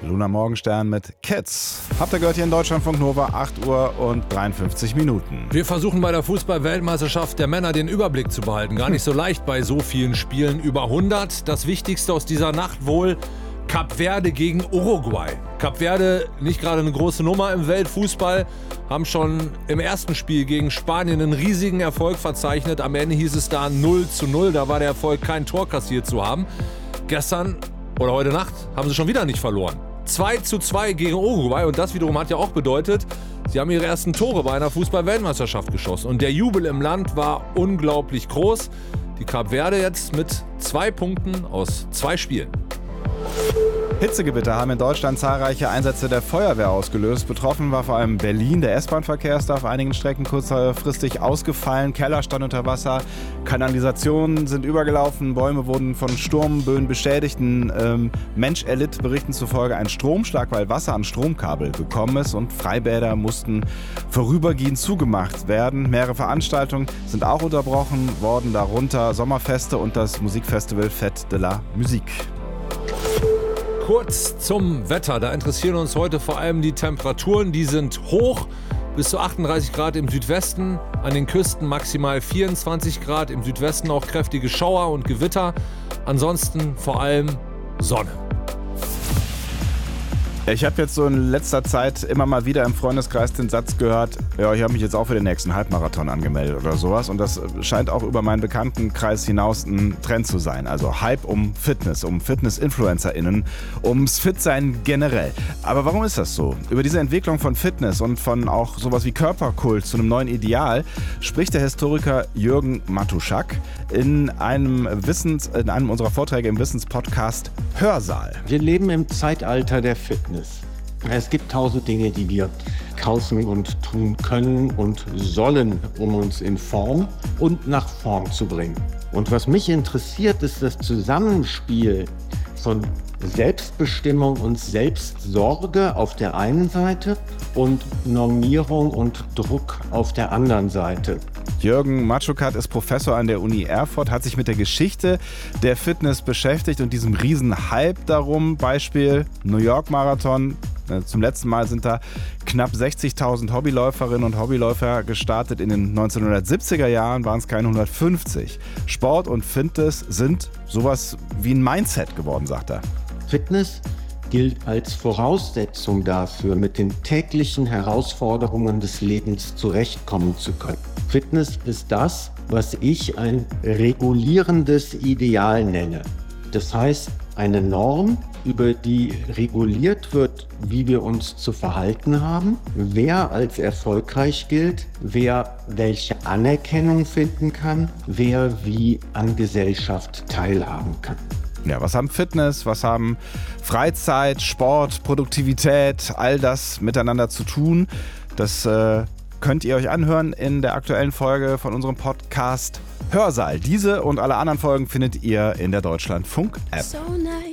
Luna Morgenstern mit Kids. Habt ihr gehört hier in Deutschlandfunk Nova, 8 Uhr und 53 Minuten. Wir versuchen bei der Fußball-Weltmeisterschaft der Männer den Überblick zu behalten. Gar nicht so leicht bei so vielen Spielen, über 100. Das Wichtigste aus dieser Nacht wohl Kap Verde gegen Uruguay. Kap Verde, nicht gerade eine große Nummer im Weltfußball, haben schon im ersten Spiel gegen Spanien einen riesigen Erfolg verzeichnet. Am Ende hieß es da 0:0, da war der Erfolg, kein Tor kassiert zu haben. Gestern oder heute Nacht haben sie schon wieder nicht verloren. 2:2 gegen Uruguay, und das wiederum hat ja auch bedeutet, sie haben ihre ersten Tore bei einer Fußball-Weltmeisterschaft geschossen. Und der Jubel im Land war unglaublich groß. Die Kap Verde jetzt mit 2 Punkten aus 2 Spielen. Hitzegewitter haben in Deutschland zahlreiche Einsätze der Feuerwehr ausgelöst. Betroffen war vor allem Berlin. Der S-Bahn-Verkehr ist auf einigen Strecken kurzfristig ausgefallen. Keller stand unter Wasser, Kanalisationen sind übergelaufen, Bäume wurden von Sturmböen beschädigt. Ein Mensch erlitt Berichten zufolge einen Stromschlag, weil Wasser an Stromkabel gekommen ist, und Freibäder mussten vorübergehend zugemacht werden. Mehrere Veranstaltungen sind auch unterbrochen worden, darunter Sommerfeste und das Musikfestival Fête de la Musique. Kurz zum Wetter. Da interessieren uns heute vor allem die Temperaturen. Die sind hoch, bis zu 38 Grad im Südwesten. An den Küsten maximal 24 Grad. Im Südwesten auch kräftige Schauer und Gewitter. Ansonsten vor allem Sonne. Ich habe jetzt so in letzter Zeit immer mal wieder im Freundeskreis den Satz gehört, ja, ich habe mich jetzt auch für den nächsten Halbmarathon angemeldet oder sowas. Und das scheint auch über meinen Bekanntenkreis hinaus ein Trend zu sein. Also Hype um Fitness, um Fitness-InfluencerInnen, ums Fitsein generell. Aber warum ist das so? Über diese Entwicklung von Fitness und von auch sowas wie Körperkult zu einem neuen Ideal spricht der Historiker Jürgen Matuschak in einem unserer Vorträge im Wissenspodcast Hörsaal. Wir leben im Zeitalter der Fitness. Es gibt 1000 Dinge, die wir kaufen und tun können und sollen, um uns in Form und nach Form zu bringen. Und was mich interessiert, ist das Zusammenspiel von Selbstbestimmung und Selbstsorge auf der einen Seite und Normierung und Druck auf der anderen Seite. Jürgen Matuschak ist Professor an der Uni Erfurt, hat sich mit der Geschichte der Fitness beschäftigt und diesem riesen Hype darum. Beispiel New York Marathon. Zum letzten Mal sind da knapp 60.000 Hobbyläuferinnen und Hobbyläufer gestartet. In den 1970er Jahren waren es keine 150. Sport und Fitness sind sowas wie ein Mindset geworden, sagt er. Fitness gilt als Voraussetzung dafür, mit den täglichen Herausforderungen des Lebens zurechtkommen zu können. Fitness ist das, was ich ein regulierendes Ideal nenne. Das heißt, eine Norm, über die reguliert wird, wie wir uns zu verhalten haben, wer als erfolgreich gilt, wer welche Anerkennung finden kann, wer wie an Gesellschaft teilhaben kann. Ja, was haben Fitness, was haben Freizeit, Sport, Produktivität, all das miteinander zu tun? Das könnt ihr euch anhören in der aktuellen Folge von unserem Podcast Hörsaal. Diese und alle anderen Folgen findet ihr in der Deutschlandfunk-App. So nice.